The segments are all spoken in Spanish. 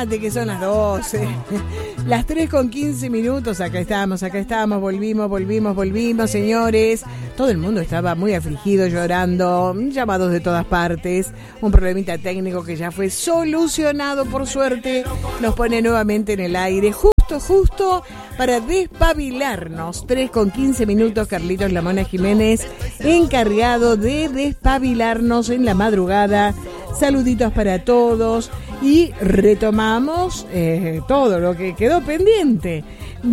mate, que son las 12. Las 3:15. Acá estamos, volvimos, señores. Todo el mundo estaba muy afligido, llorando, llamados de todas partes. Un problemita técnico que ya fue solucionado, por suerte. Nos pone nuevamente en el aire, justo para despabilarnos. 3:15, Carlitos Lamona Jiménez, encargado de despabilarnos en la madrugada. Saluditos para todos y retomamos todo lo que quedó pendiente.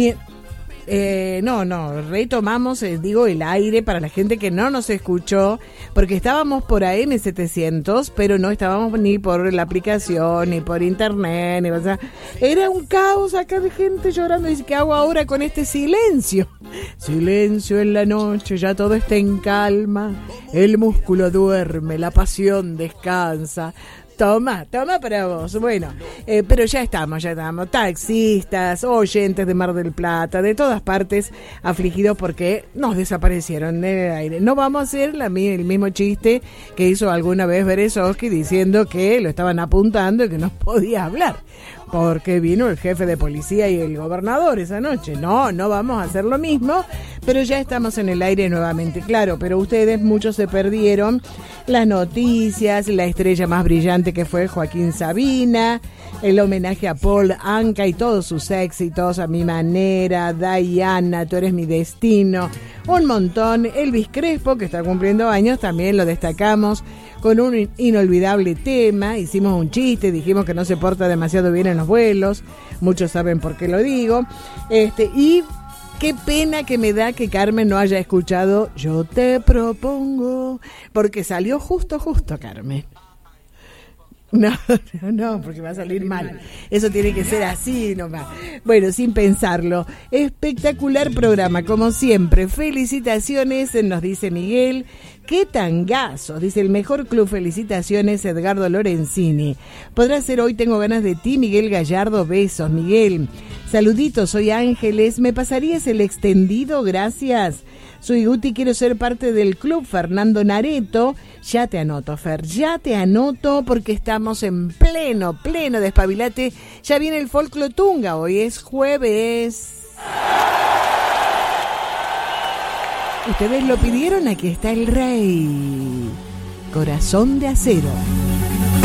Retomamos, digo, el aire para la gente que no nos escuchó, porque estábamos por AM700, pero no estábamos ni por la aplicación, ni por internet, o sea, era un caos acá de gente llorando. Dice, ¿qué hago ahora con este silencio? Silencio en la noche, ya todo está en calma, el músculo duerme, la pasión descansa. Toma para vos. Bueno, pero ya estamos. Taxistas, oyentes de Mar del Plata, de todas partes, afligidos porque nos desaparecieron del aire. No vamos a hacer el mismo chiste que hizo alguna vez Berezovsky diciendo que lo estaban apuntando y que no podía hablar, porque vino el jefe de policía y el gobernador esa noche. No vamos a hacer lo mismo, pero ya estamos en el aire nuevamente, claro. Pero ustedes, muchos se perdieron las noticias, la estrella más brillante que fue Joaquín Sabina, el homenaje a Paul Anka y todos sus éxitos, A mi manera, Diana, Tú eres mi destino, un montón. Elvis Crespo, que está cumpliendo años, también lo destacamos con un inolvidable tema. Hicimos un chiste, dijimos que no se porta demasiado bien en los vuelos, muchos saben por qué lo digo, y qué pena que me da que Carmen no haya escuchado Yo te propongo, porque salió justo Carmen. No, porque va a salir mal. Eso tiene que ser así nomás. Bueno, sin pensarlo. Espectacular programa, como siempre. Felicitaciones, nos dice Miguel. ¡Qué tangazo! Dice el mejor club. Felicitaciones, Edgardo Lorenzini. Podrá ser hoy, tengo ganas de ti, Miguel Gallardo. Besos, Miguel. Saluditos, soy Ángeles. ¿Me pasarías el extendido? Gracias. Soy Guti, quiero ser parte del club. Fernando Nareto. Ya te anoto, Fer, porque estamos en pleno despabilate. Ya viene el Folclotunga, hoy es jueves. Ustedes lo pidieron, aquí está el rey. Corazón de acero.